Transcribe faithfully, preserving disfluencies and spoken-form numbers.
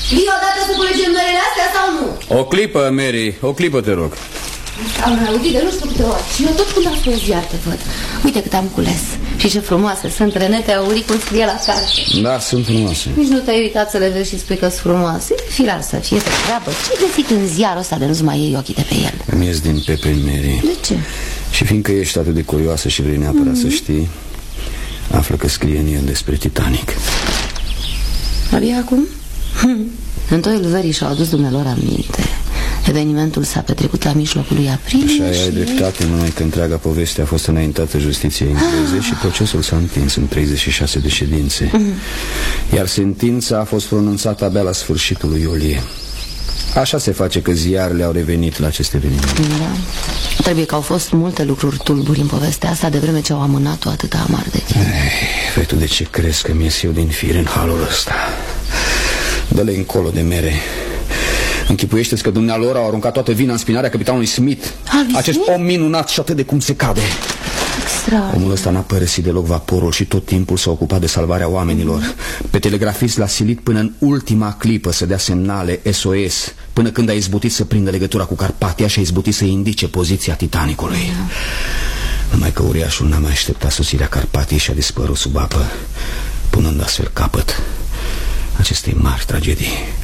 Vii odată să culegem merele astea sau nu? O clipă, Mary, o clipă, te rog. Am auzit de nu știu câte ori. Și eu tot când am spus ziar te văd. Uite cât am cules. Și ce frumoase sunt, Renete, aurii cum scrie la carte. Da, sunt frumoase. Nici nu te-ai uitat să le vezi și spui că sunt frumoase. Filar să fie să treabă. Ce-ai găsit în ziarul ăsta de nu-ți mai iei ochii de pe el? Îmi ies din pepeni, Mary. De ce? Și fiindcă ești atât de curioasă și vrei neapărat mm-hmm. să știi, află că scrie în el despre Titanic. Abia acum? Hm. În toiul verii și-au adus dumnealor aminte. Evenimentul s-a petrecut la mijlocul lui aprilie. Așa, și... ai dreptate, numai că întreaga poveste a fost înaintată justiției engleze ah. și procesul s-a întins în treizeci și șase de ședințe. Mm. Iar sentința a fost pronunțată abia la sfârșitul lui iulie. Așa se face că ziarele au revenit la acest eveniment. Da. Trebuie că au fost multe lucruri tulburi în povestea asta, de vreme ce au amânat-o atâta amar de timp. Vei tu de ce crezi că mi-e eu din fire în halul ăsta? Dă-le încolo de mere. Închipuiește-ți că dumnealor au aruncat toată vina în spinarea capitanului Smith. Alice? Acest om minunat și atât de cum se cade. Extra. Omul ăsta n-a părăsit deloc vaporul și tot timpul s-a ocupat de salvarea oamenilor. mm-hmm. Pe telegrafist l-a silit până în ultima clipă să dea semnale S O S, până când a izbutit să prindă legătura cu Carpatia și a izbutit să indice poziția Titanicului. yeah. Numai că uriașul n-a mai așteptat sosirea Carpatiei și a dispărut sub apă, punând astfel capăt acestei mari tragedii.